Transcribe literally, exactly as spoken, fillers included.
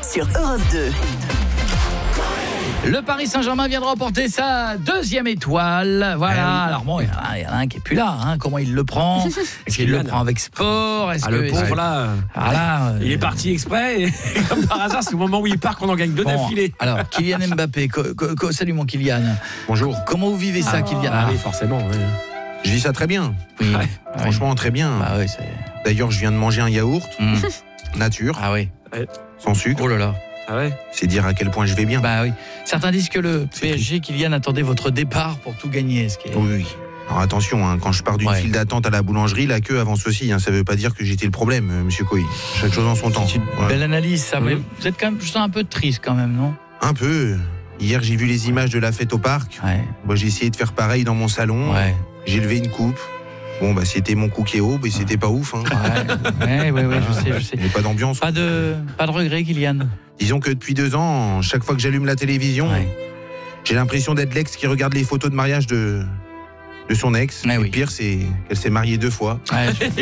sur Europe deux. Le Paris Saint-Germain vient de remporter sa deuxième étoile. Voilà. Alors bon, il y, y en a un qui est plus là. Hein. Comment il le prend? Est-ce qu'il le prend avec sport? Est-ce ah, que, le pauvre là, voilà, euh... il est parti exprès. Et comme par hasard, c'est au moment où il part qu'on en gagne deux bon, d'affilée. Alors, Kylian Mbappé. Co- co- co- salut mon Kylian. Bonjour. Comment vous vivez ça, ah, Kylian? Ah oui, forcément. Oui. Je vis ça très bien. Oui. Ouais. Franchement, très bien. Bah oui, c'est... D'ailleurs, je viens de manger un yaourt, Mmh. nature, Ah oui. sans sucre. Oh là là. Ah ouais. C'est dire à quel point je vais bien. Bah oui. Certains disent que le C'est P S G, Kylian, attendait votre départ pour tout gagner. Ce qui est... Oui, oui. Alors attention, hein, quand je pars d'une Ouais. file d'attente à la boulangerie, la queue avance aussi. Hein, ça veut pas dire que j'étais le problème, euh, monsieur Coy. Chaque chose en son temps. C'est une Voilà. belle analyse, ça. Mmh. Mais vous êtes quand même, je sens un peu triste quand même, non? Un peu. Hier, j'ai vu les images de la fête au parc. Ouais. Moi, j'ai essayé de faire pareil dans mon salon. Ouais. J'ai levé une coupe. Bon, bah, c'était mon coup qui est haut, mais c'était pas ouf. Hein. Ouais, ouais, ouais, ouais, je sais, je sais. Il n'y a pas d'ambiance. Pas de, pas de regret, Kylian. Disons que depuis deux ans, chaque fois que j'allume la télévision, Ouais. j'ai l'impression d'être l'ex qui regarde les photos de mariage de, de son ex. Ouais, Et oui. le pire, c'est qu'elle s'est mariée deux fois. Ouais, je-